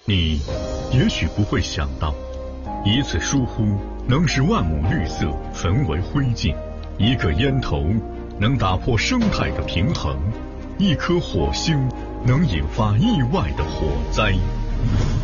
你也许不会想到，一次疏忽能使万亩绿色焚为灰烬，一个烟头能打破生态的平衡，一颗火星能引发意外的火灾。